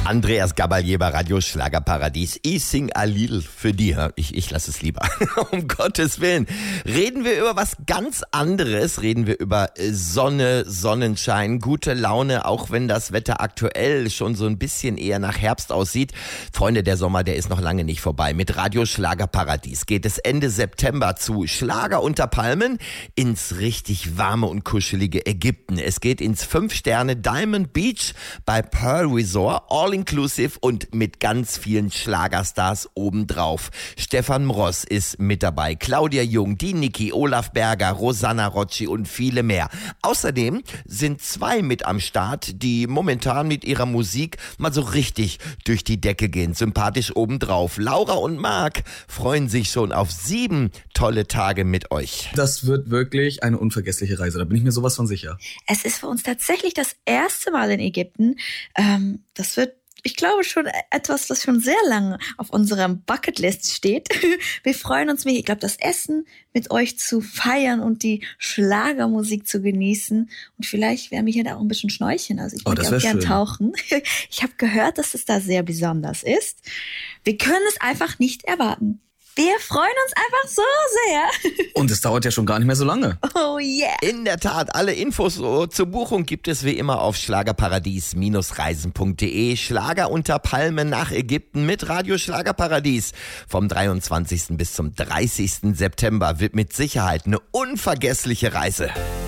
Andreas Gabalier bei Radio Schlagerparadies. Ich sing a little für die. Ich lasse es lieber. Um Gottes Willen. Reden wir über was ganz anderes. Reden wir über Sonne, Sonnenschein, gute Laune, auch wenn das Wetter aktuell schon so ein bisschen eher nach Herbst aussieht. Freunde, der Sommer, der ist noch lange nicht vorbei. Mit Radio Schlagerparadies geht es Ende September zu Schlager unter Palmen ins richtig warme und kuschelige Ägypten. Es geht ins 5-Sterne Diamond Beach bei Pearl Resort, all inclusive und mit ganz vielen Schlagerstars obendrauf. Stefan Mross ist mit dabei, Claudia Jung, die Niki, Olaf Berger, Rosanna Rocci und viele mehr. Außerdem sind 2 mit am Start, die momentan mit ihrer Musik mal so richtig durch die Decke gehen. Sympathisch obendrauf. Laura und Marc freuen sich schon auf 7 tolle Tage mit euch. Das wird wirklich eine unvergessliche Reise, da bin ich mir sowas von sicher. Es ist für uns tatsächlich das erste Mal in Ägypten. Das wird, ich glaube, schon etwas, das schon sehr lange auf unserer Bucketlist steht. Wir freuen uns mega. Ich glaube, das Essen mit euch zu feiern und die Schlagermusik zu genießen. Und vielleicht werden wir hier da auch ein bisschen schnorcheln. Also ich würde auch gern tauchen. Ich habe gehört, dass es da sehr besonders ist. Wir können es einfach nicht erwarten. Wir freuen uns einfach so sehr. Und es dauert ja schon gar nicht mehr so lange. Oh yeah. In der Tat, alle Infos zur Buchung gibt es wie immer auf schlagerparadies-reisen.de. Schlager unter Palmen nach Ägypten mit Radio Schlagerparadies. Vom 23. bis zum 30. September wird mit Sicherheit eine unvergessliche Reise.